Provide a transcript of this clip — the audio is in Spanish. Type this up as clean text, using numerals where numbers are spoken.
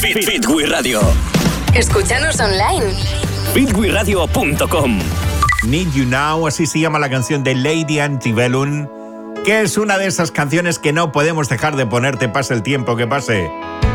Fit Radio. Escúchanos online. fitwiradio.com. Need You Now, así se llama la canción de Lady Antebellum, que es una de esas canciones que no podemos dejar de ponerte pase el tiempo que pase.